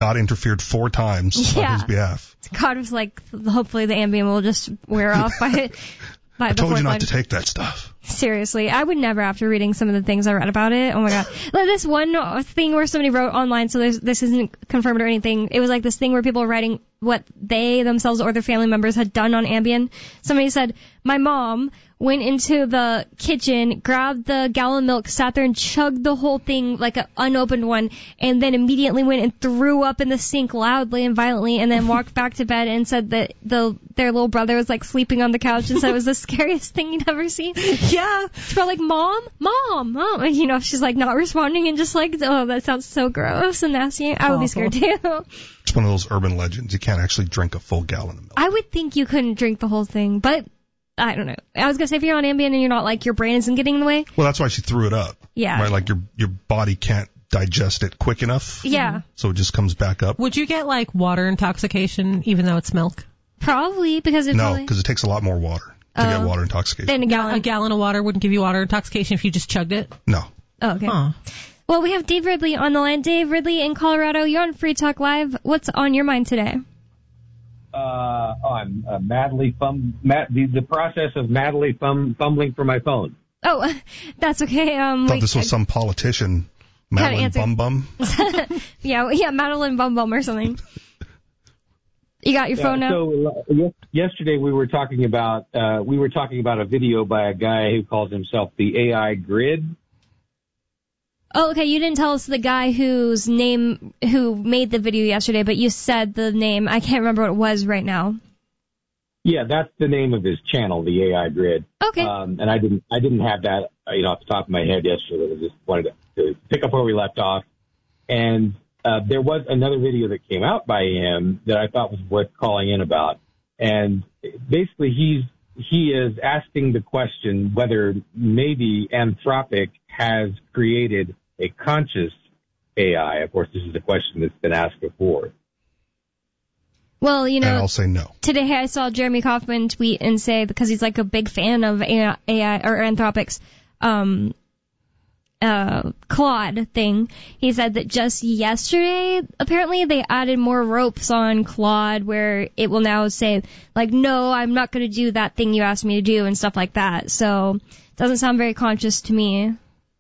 God interfered 4 times on his behalf. God was like, hopefully the Ambien will just wear off by I told you not to take that stuff. Seriously, I would never, after reading some of the things I read about it. Oh my God. Like this one thing where somebody wrote online, so this isn't confirmed or anything. It was like this thing where people were writing what they themselves or their family members had done on Ambien. Somebody said, my mom went into the kitchen, grabbed the gallon of milk, sat there and chugged the whole thing like an unopened one, and then immediately went and threw up in the sink loudly and violently, and then walked back to bed and said that their little brother was like sleeping on the couch and said it was the scariest thing you'd ever seen. Yeah. She's probably like, Mom. And, you know, she's like not responding and just like, oh, that sounds so gross and nasty. I would be scared too. It's one of those urban legends. You can't actually drink a full gallon of milk. I would think you couldn't drink the whole thing, but I don't know. I was going to say, if you're on Ambien and you're not, like, your brain isn't getting in the way. Well, that's why she threw it up. Yeah. Right, like your body can't digest it quick enough. Yeah. So it just comes back up. Would you get, like, water intoxication even though it's milk? Probably, because it because it takes a lot more water to get water intoxication. Then a gallon of water wouldn't give you water intoxication if you just chugged it? No. Oh, okay. Huh. Well, we have Dave Ridley on the line. Dave Ridley in Colorado. You're on Free Talk Live. What's on your mind today? I'm madly the process of madly fumbling for my phone. Oh, that's okay. I thought this was some politician, Madeline Bum. yeah, Madeline Bum or something. You got your phone now? So yesterday we were talking about a video by a guy who calls himself the AI Grid. Oh, okay. You didn't tell us the guy who made the video yesterday, but you said the name. I can't remember what it was right now. Yeah, that's the name of his channel, the AI Grid. Okay. And I didn't have that, off the top of my head yesterday. I just wanted to pick up where we left off. And there was another video that came out by him that I thought was worth calling in about. And basically, he is asking the question whether maybe Anthropic has created a conscious AI. Of course, this is a question that's been asked before. Well, and I'll say no. Today I saw Jeremy Kauffman tweet and say, because he's like a big fan of AI or Anthropic's Claude thing, he said that just yesterday, apparently they added more ropes on Claude where it will now say, like, no, I'm not going to do that thing you asked me to do and stuff like that. So it doesn't sound very conscious to me.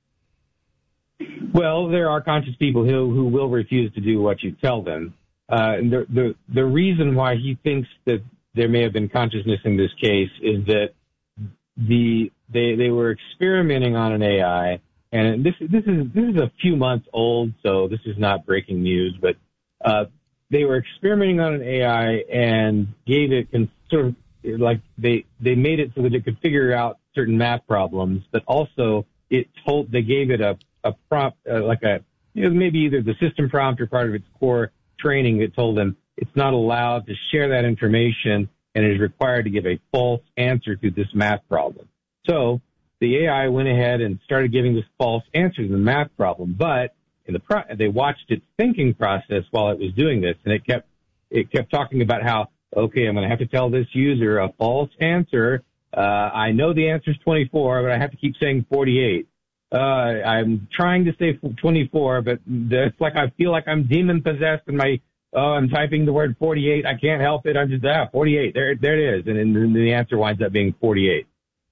Well, there are conscious people who will refuse to do what you tell them. And the reason why he thinks that there may have been consciousness in this case is that they were experimenting on an AI, and this is a few months old, so this is not breaking news, but they were experimenting on an AI and gave it sort of like they made it so that it could figure out certain math problems, but also they gave it a prompt, maybe either the system prompt or part of its core training that told them it's not allowed to share that information and is required to give a false answer to this math problem. So the AI went ahead and started giving this false answer to the math problem, but they watched its thinking process while it was doing this, and it kept talking about how, okay, I'm going to have to tell this user a false answer. I know the answer is 24, but I have to keep saying 48. I'm trying to say 24, but it's like I feel like I'm demon possessed and I'm typing the word 48. I can't help it. I'm just 48. There it is. And then the answer winds up being 48.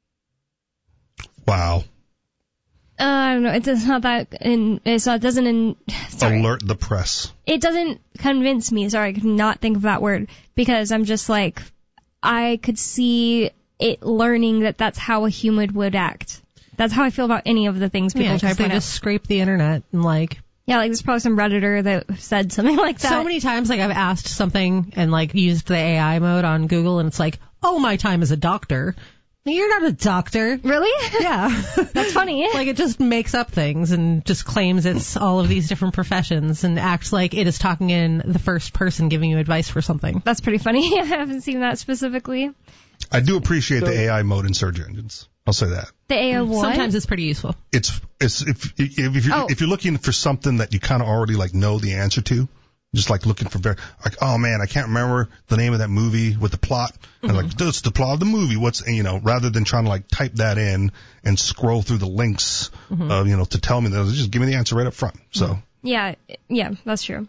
Wow. I don't know. It's not that. It doesn't. Alert the press. It doesn't convince me. Sorry, I could not think of that word because I'm just like, I could see it learning that that's how a human would act. That's how I feel about any of the things people try to point out. Just scrape the internet and like. Yeah, like there's probably some Redditor that said something like that. So many times, like I've asked something and like used the AI mode on Google, and it's like, oh, my time as a doctor. You're not a doctor. Really? Yeah. That's funny. Like it just makes up things and just claims it's all of these different professions and acts like it is talking in the first person giving you advice for something. That's pretty funny. I haven't seen that specifically. I do appreciate the AI mode in search engines. I'll say that. The AI what? Sometimes it's pretty useful. It's if you're looking for something that you kind of already like know the answer to, just like looking for oh man, I can't remember the name of that movie with the plot. Mm-hmm. And like, that's the plot of the movie. Rather than trying to like type that in and scroll through the links, to tell me that, just give me the answer right up front. So. Yeah, that's true.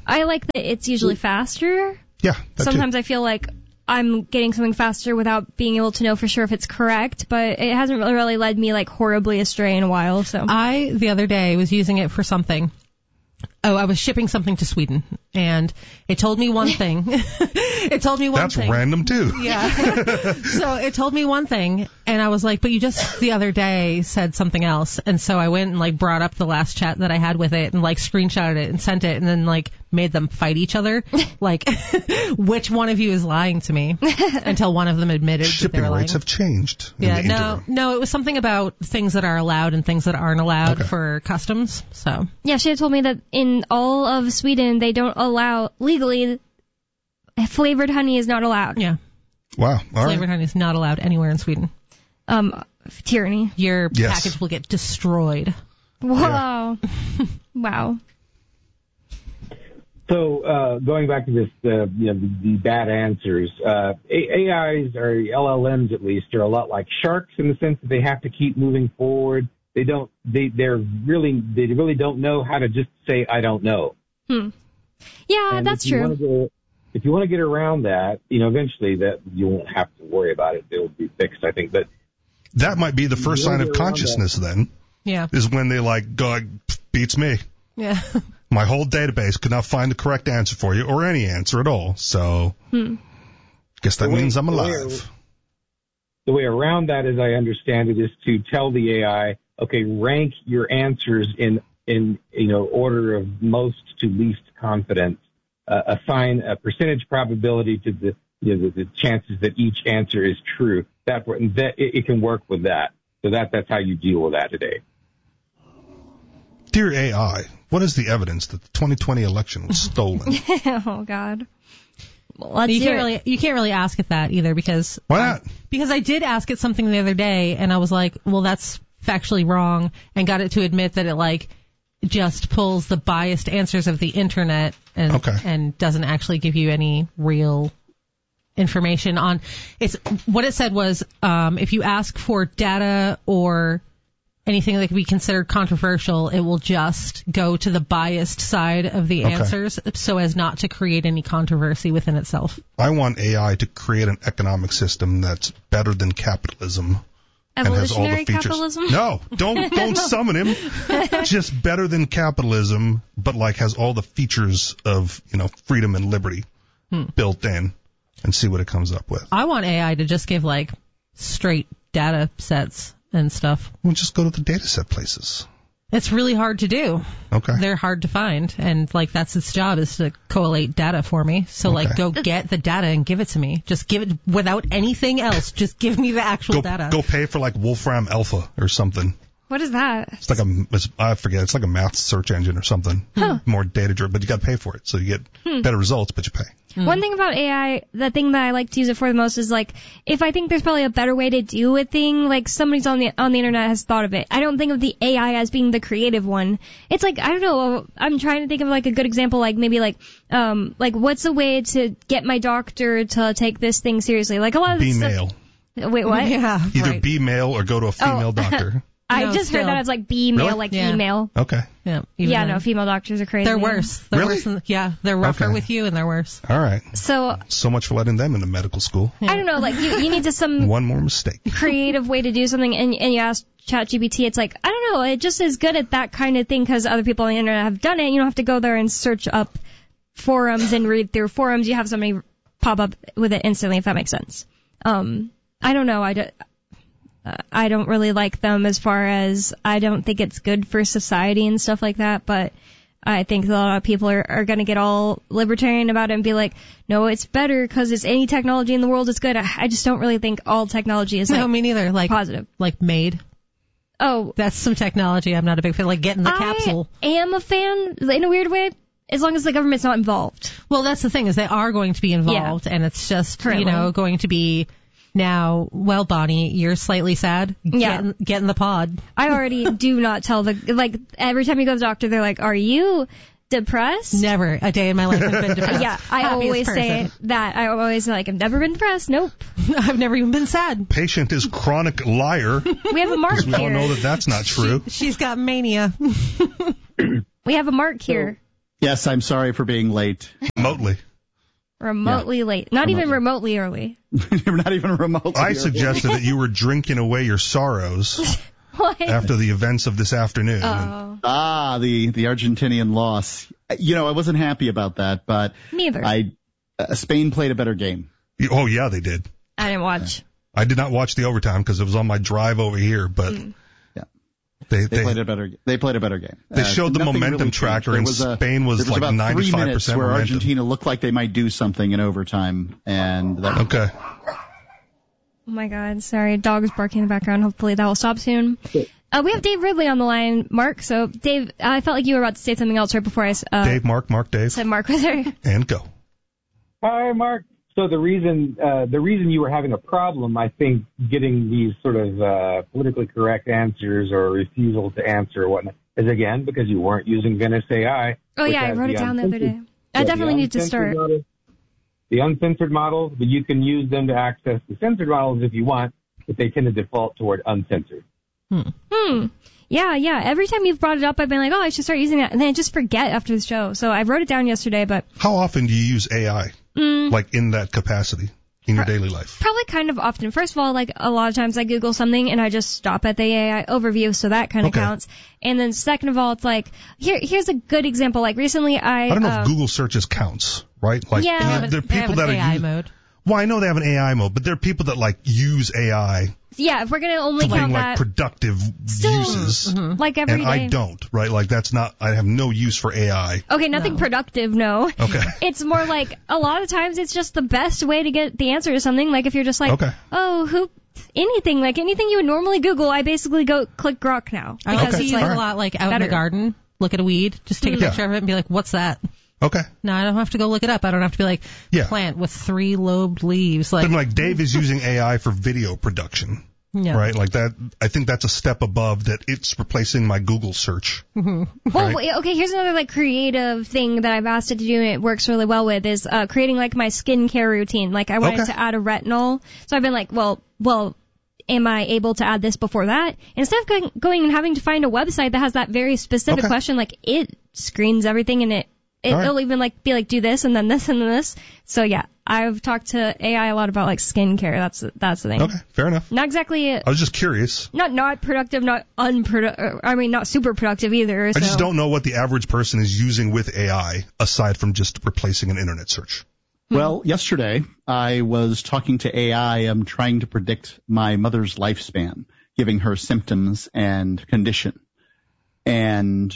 I like that it's usually faster. Yeah. Sometimes I feel like I'm getting something faster without being able to know for sure if it's correct, but it hasn't really led me like horribly astray in a while. So I, the other day, was using it for something. Oh, I was shipping something to Sweden, and it told me one thing. It told me one thing. That's random, too. Yeah. So it told me one thing, and I was like, but you just the other day said something else. And so I went and, like, brought up the last chat that I had with it and, like, screenshotted it and sent it and then, like, made them fight each other. Like, which one of you is lying to me? Until one of them admitted that they were lying. Shipping rates have changed. Yeah, no, it was something about things that are allowed and things that aren't allowed for customs. So yeah, she had told me that in all of Sweden they don't allow legally flavored honey is not allowed. Yeah. Wow. Flavored honey is not allowed anywhere in Sweden. Tyranny. Your package will get destroyed. Wow. Yeah. Wow. So going back to this, the bad answers, AIs or LLMs at least are a lot like sharks in the sense that they have to keep moving forward. They really don't know how to just say I don't know. Yeah, and that's true. If you want to get around that, eventually that you won't have to worry about it. It will be fixed, I think. But that might be the first sign of consciousness then. Yeah. Is when they go, beats me. Yeah. My whole database could not find the correct answer for you or any answer at all. So guess that means I'm alive. The way around that, as I understand it, is to tell the AI, okay, rank your answers in order of most to least confidence. Assign a percentage probability to the chances that each answer is true. That it can work with that. So that's how you deal with that today. Dear AI, what is the evidence that the 2020 election was stolen? Oh God. Well, you can't really ask it that either because why not? Because I did ask it something the other day and I was like, well, that's factually wrong, and got it to admit that it just pulls the biased answers of the internet and doesn't actually give you any real information on it's what it said was if you ask for data or anything that could be considered controversial, it will just go to the biased side of the answers so as not to create any controversy within itself. I want AI to create an economic system that's better than capitalism. Evolutionary capitalism? No, don't summon him. Just better than capitalism, but has all the features of, freedom and liberty built in, and see what it comes up with. I want AI to just give straight data sets and stuff. We'll just go to the data set places. It's really hard to do. Okay. They're hard to find, and that's its job is to collate data for me. So go get the data and give it to me. Just give it without anything else. Just give me the actual data. Go pay for Wolfram Alpha or something. What is that? It's I forget. It's like a math search engine or something. More data driven, but you got to pay for it, so you get better results, but you pay. One thing about AI, the thing that I like to use it for the most is if I think there's probably a better way to do a thing, somebody's on the internet has thought of it. I don't think of the AI as being the creative one. It's I don't know. I'm trying to think of a good example, maybe what's a way to get my doctor to take this thing seriously? A lot of this male. Wait, what? Yeah. Either be male or go to a female doctor. I just heard that as B-male, really? female. Okay. Yeah. No, female doctors are crazy. They're worse. Really? They're rougher with you and they're worse. All right. So much for letting them into medical school. I don't know, you need to some one more mistake. creative way to do something, and you ask ChatGPT, it's I don't know, it just is good at that kind of thing because other people on the internet have done it. You don't have to go there and search up forums and read through forums. You have somebody pop up with it instantly, if that makes sense. I don't know. I don't really like them as far as I don't think it's good for society and stuff like that, but I think a lot of people are going to get all libertarian about it and be no, it's better because it's any technology in the world is good. I just don't really think all technology is no, me neither. Positive. MAID. Oh. That's some technology I'm not a big fan. Getting the capsule. I am a fan in a weird way. As long as the government's not involved. Well, that's the thing is they are going to be involved and it's just, going to be now, well, Bonnie, you're slightly sad. Yeah. Get in the pod. I already do not tell every time you go to the doctor, they're are you depressed? Never a day in my life have been depressed. Yeah, I always say that. I always I've never been depressed. Nope. I've never even been sad. Patient is chronic liar. We have a mark here. We all know that that's not true. She's got mania. We have a mark here. Yes, I'm sorry for being late. Remotely late. Not even remotely early. You're not even remotely I suggested that you were drinking away your sorrows after the events of this afternoon. Oh. The Argentinian loss. I wasn't happy about that, but neither. Spain played a better game. Oh, yeah, they did. I didn't watch. I did not watch the overtime because it was on my drive over here, but they played a better game. They showed the momentum really tracker, and Spain was like 95% about 3 minutes where momentum. Argentina looked like they might do something in overtime, and that okay. Oh my God, sorry, dog's barking in the background. Hopefully that will stop soon. We have Dave Ridley on the line, Mark. So Dave, I felt like you were about to say something else right before I Dave, Mark, Dave. said Mark with her. And go. Hi, Mark. So the reason you were having a problem, I think, getting these sort of politically correct answers or refusal to answer or whatnot, is again because you weren't using Venice AI. Oh yeah, I wrote it down the other day. I definitely need to start. The uncensored models, but you can use them to access the censored models if you want, but they tend to default toward uncensored. Yeah. Every time you've brought it up, I've been like, oh, I should start using that, and then I just forget after the show. So I wrote it down yesterday, but how often do you use AI? Like in that capacity in your daily life? Probably kind of often. First of all, like a lot of times I Google something and I just stop at the AI overview, so that kind of counts. And then second of all, it's like, here's a good example. Like recently I don't know if Google searches counts, right? Like there are people that AI mode. Well, I know they have an AI mode, but there are people that like use AI. Yeah, if we're gonna only count that productive uses, like every day. I don't, right? Like I have no use for AI. Okay, nothing productive, no. Okay. It's more like a lot of times it's just the best way to get the answer to something. Like if you're just like, anything you would normally Google, I basically go click Grok now. I like to use it a lot, like out in the garden, look at a weed, just take a picture of it and be like, what's that? Okay. No, I don't have to go look it up. I don't have to be like, plant with 3 lobed leaves. But Dave is using AI for video production. Yeah. Right? Like that, I think that's a step above that it's replacing my Google search. Well, okay, here's another creative thing that I've asked it to do and it works really well with is creating my skincare routine. Like I wanted to add a retinol. So I've been like, well, am I able to add this before that? And instead of going and having to find a website that has that very specific question, it screens everything and it'll even be like, do this and then this and then this. So yeah, I've talked to AI a lot about skincare. That's the thing. Okay, fair enough. Not exactly. I was just curious. Not productive, not unproductive. I mean, not super productive either. So. I just don't know what the average person is using with AI aside from just replacing an internet search. Well, yesterday I was talking to AI. I'm trying to predict my mother's lifespan, giving her symptoms and condition, and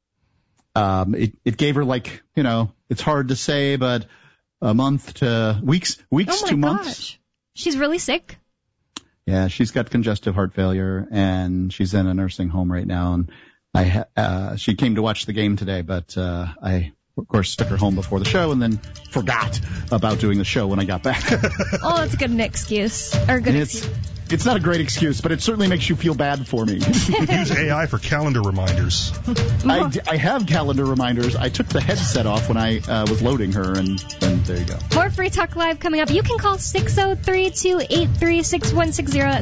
it gave her it's hard to say, but a month to weeks to months. Gosh. She's really sick. Yeah, she's got congestive heart failure and she's in a nursing home right now. And she came to watch the game today, but I of course took her home before the show and then forgot about doing the show when I got back. Oh, that's a good excuse. Or good excuse. It's not a great excuse, but it certainly makes you feel bad for me. Use AI for calendar reminders. I have calendar reminders. I took the headset off when I was loading her, and there you go. More Free Talk Live coming up. You can call 603-283-6160,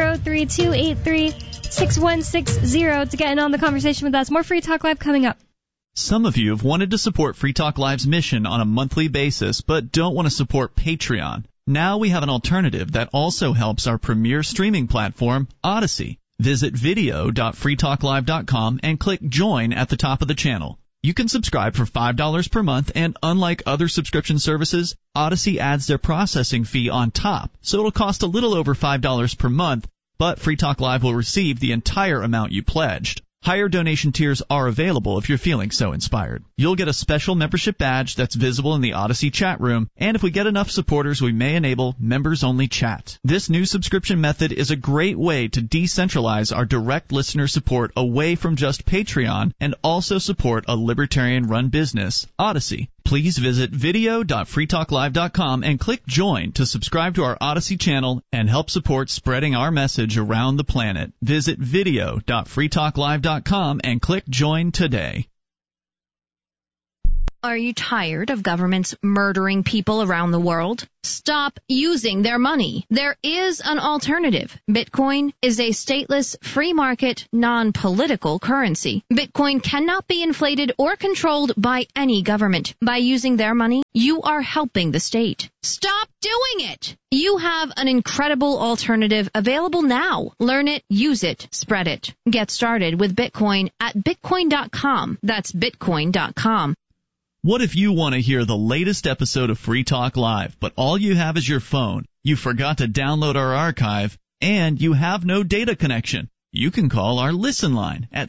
603-283-6160 to get in on the conversation with us. More Free Talk Live coming up. Some of you have wanted to support Free Talk Live's mission on a monthly basis, but don't want to support Patreon. Now we have an alternative that also helps our premier streaming platform, Odyssey. Visit video.freetalklive.com and click Join at the top of the channel. You can subscribe for $5 per month, and unlike other subscription services, Odyssey adds their processing fee on top, so it'll cost a little over $5 per month, but Free Talk Live will receive the entire amount you pledged. Higher donation tiers are available if you're feeling so inspired. You'll get a special membership badge that's visible in the Odyssey chat room, and if we get enough supporters, we may enable members-only chat. This new subscription method is a great way to decentralize our direct listener support away from just Patreon and also support a libertarian-run business, Odyssey. Please visit video.freetalklive.com and click Join to subscribe to our Odyssey channel and help support spreading our message around the planet. Visit video.freetalklive.com and click Join today. Are you tired of governments murdering people around the world? Stop using their money. There is an alternative. Bitcoin is a stateless, free market, non-political currency. Bitcoin cannot be inflated or controlled by any government. By using their money, you are helping the state. Stop doing it! You have an incredible alternative available now. Learn it, use it, spread it. Get started with Bitcoin at Bitcoin.com. That's Bitcoin.com. What if you want to hear the latest episode of Free Talk Live, but all you have is your phone, you forgot to download our archive, and you have no data connection? You can call our Listen line at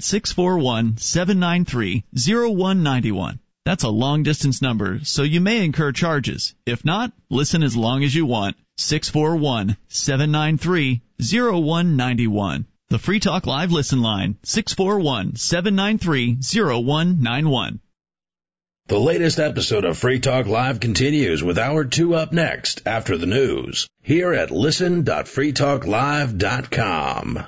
641-793-0191. That's a long-distance number, so you may incur charges. If not, listen as long as you want. 641-793-0191. The Free Talk Live Listen line, 641-793-0191. The latest episode of Free Talk Live continues with Hour 2 up next after the news here at listen.freetalklive.com.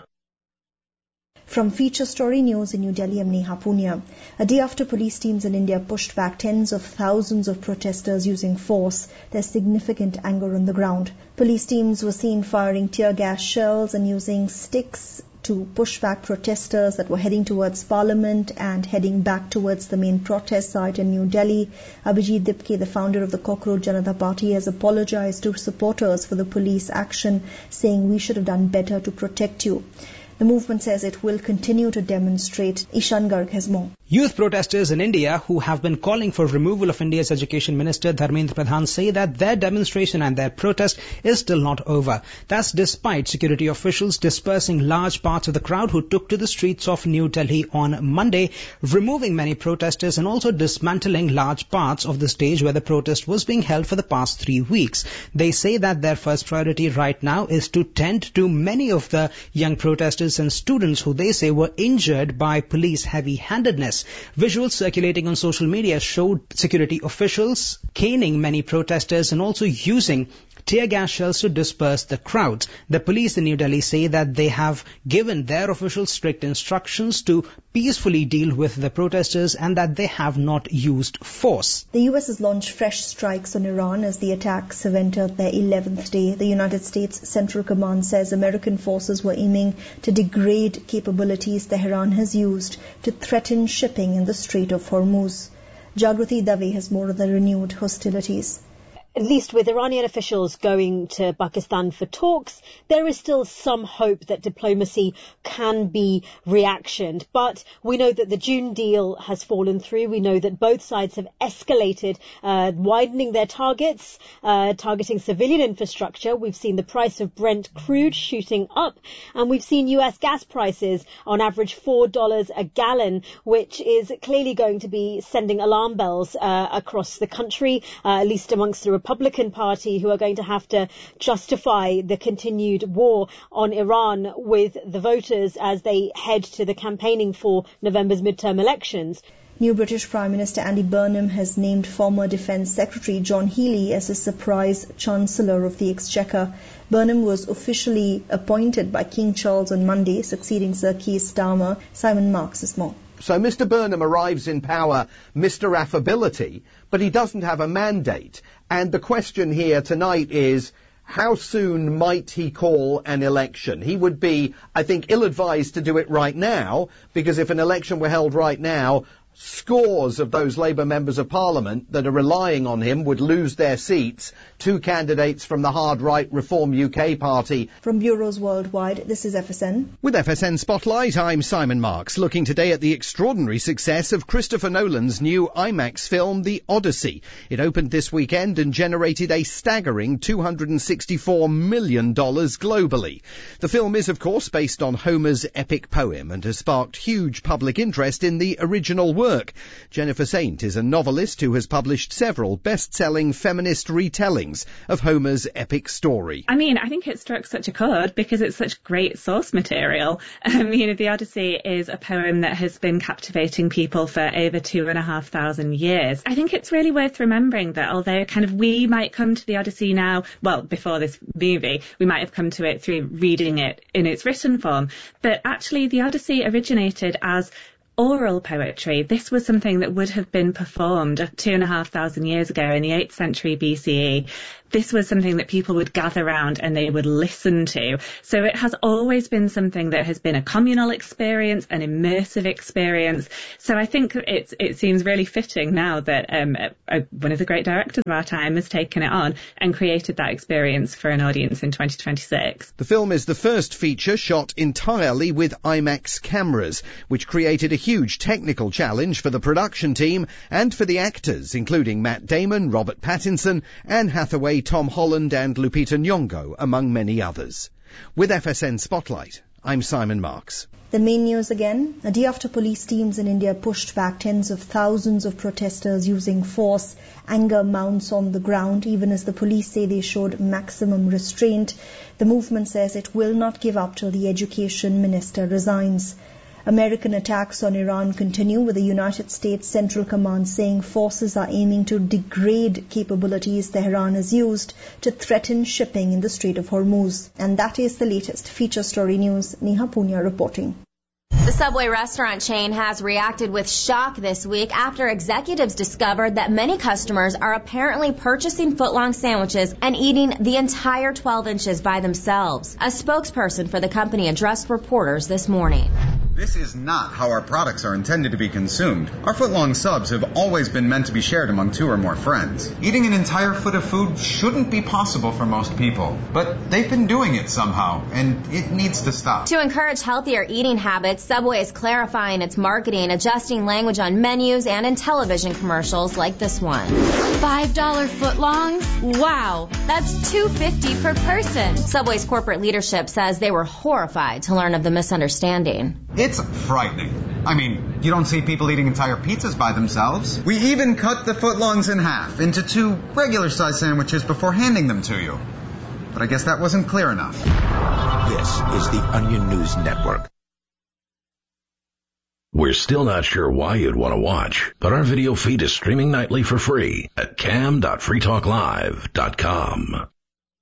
From Feature Story News in New Delhi, I'm Neha Punia. A day after police teams in India pushed back tens of thousands of protesters using force, there's significant anger on the ground. Police teams were seen firing tear gas shells and using sticks to push back protesters that were heading towards Parliament and heading back towards the main protest site in New Delhi. Abhijit Dipke, the founder of the Cockroach Janata Party, has apologized to supporters for the police action, saying we should have done better to protect you. The movement says it will continue to demonstrate. Ishan Garg has more. Youth protesters in India who have been calling for removal of India's Education Minister Dharmendra Pradhan say that their demonstration and their protest is still not over. That's despite security officials dispersing large parts of the crowd who took to the streets of New Delhi on Monday, removing many protesters and also dismantling large parts of the stage where the protest was being held for the past 3 weeks. They say that their first priority right now is to tend to many of the young protesters and students who they say were injured by police heavy-handedness. Visuals circulating on social media showed security officials caning many protesters and also using tear gas shells to disperse the crowds. The police in New Delhi say that they have given their officials strict instructions to peacefully deal with the protesters and that they have not used force. The US has launched fresh strikes on Iran as the attacks have entered their 11th day. The United States Central Command says American forces were aiming to degrade capabilities Tehran has used to threaten shipping in the Strait of Hormuz. Jagrati Dave has more of the renewed hostilities. At least with Iranian officials going to Pakistan for talks, there is still some hope that diplomacy can be reactioned. But we know that the June deal has fallen through. We know that both sides have escalated, widening their targets, targeting civilian infrastructure. We've seen the price of Brent crude shooting up, and we've seen US gas prices on average $4 a gallon, which is clearly going to be sending alarm bells across the country, at least amongst the Republican Party, who are going to have to justify the continued war on Iran with the voters as they head to the campaigning for November's midterm elections. New British Prime Minister Andy Burnham has named former Defence Secretary John Healey as his surprise Chancellor of the Exchequer. Burnham was officially appointed by King Charles on Monday, succeeding Sir Keir Starmer. Simon Marks is more. So Mr. Burnham arrives in power, Mr. Affability, but he doesn't have a mandate. And the question here tonight is, how soon might he call an election? He would be, I think, ill-advised to do it right now, because if an election were held right now, scores of those Labour members of Parliament that are relying on him would lose their seats. 2 candidates from the hard-right Reform UK party. From bureaus worldwide, this is FSN. With FSN Spotlight, I'm Simon Marks, looking today at the extraordinary success of Christopher Nolan's new IMAX film, The Odyssey. It opened this weekend and generated a staggering $264 million globally. The film is, of course, based on Homer's epic poem and has sparked huge public interest in the original work. Jennifer Saint is a novelist who has published several best-selling feminist retellings of Homer's epic story. I mean, I think it struck such a chord because it's such great source material. The Odyssey is a poem that has been captivating people for over 2,500 years. I think it's really worth remembering that although we might come to the Odyssey now, well, before this movie, we might have come to it through reading it in its written form, but actually the Odyssey originated as oral poetry. This was something that would have been performed 2,500 years ago in the 8th century BCE. This was something that people would gather around and they would listen to. So it has always been something that has been a communal experience, an immersive experience. So I think it seems really fitting now that one of the great directors of our time has taken it on and created that experience for an audience in 2026. The film is the first feature shot entirely with IMAX cameras, which created a huge technical challenge for the production team and for the actors, including Matt Damon, Robert Pattinson, Anne Hathaway, Tom Holland and Lupita Nyong'o, among many others. With FSN Spotlight, I'm Simon Marks. The main news again. A day after police teams in India pushed back tens of thousands of protesters using force, anger mounts on the ground, even as the police say they showed maximum restraint. The movement says it will not give up till the education minister resigns. American attacks on Iran continue, with the United States Central Command saying forces are aiming to degrade capabilities Tehran has used to threaten shipping in the Strait of Hormuz. And that is the latest feature story news. Neha Punya reporting. The Subway restaurant chain has reacted with shock this week after executives discovered that many customers are apparently purchasing footlong sandwiches and eating the entire 12 inches by themselves. A spokesperson for the company addressed reporters this morning. This is not how our products are intended to be consumed. Our footlong subs have always been meant to be shared among 2 or more friends. Eating an entire foot of food shouldn't be possible for most people, but they've been doing it somehow, and it needs to stop. To encourage healthier eating habits, Subway is clarifying its marketing, adjusting language on menus and in television commercials like this one. $5 footlongs? Wow, that's $2.50 per person. Subway's corporate leadership says they were horrified to learn of the misunderstanding. It's frightening. I mean, you don't see people eating entire pizzas by themselves. We even cut the footlongs in half into 2 regular-sized sandwiches before handing them to you. But I guess that wasn't clear enough. This is the Onion News Network. We're still not sure why you'd want to watch, but our video feed is streaming nightly for free at cam.freetalklive.com.